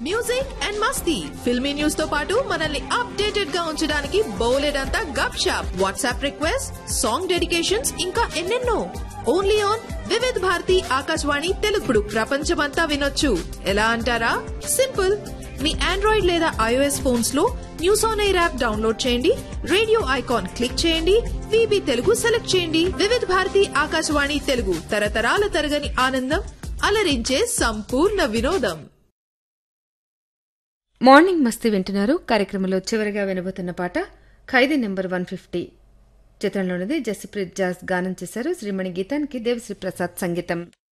Music and Masti filmy news తో పాటు మనల్ని అప్డేటెడ్ గా ఉంచడానికి బోలెడంతా గప్ shop WhatsApp request song dedications ఇంకా ఎన్నెన్నో ఓన్లీ ఆన్ వివిధ్ భారతి ఆకాశవాణి తెలుగుడు ప్రపంచమంతా వినొచ్చు ఎలా అంటారా సింపుల్ మీ ఆండ్రాయిడ్ లేదా ఐఓఎస్ ఫోన్స్ లో news on air app download చేయండి రేడియో ఐకాన్ క్లిక్ చేయండి విబి తెలుగు సెలెక్ట్ చేయండి వివిధ భారతి ఆకాశవాణి తెలుగు తరతరాల తరగని ఆనందం అలరించే సంపూర్ణ వినోదం. మార్నింగ్ మస్తీ వింటున్నారు. కార్యక్రమంలో చివరిగా వినబోతున్న పాట ఖైదీ నెంబర్ 150 చిత్రంలోనిది. జస్ప్రీత్ జాస్ గానం చేశారు. శ్రీమణి గీతానికి దేవశ్రీ ప్రసాద్ సంగీతం.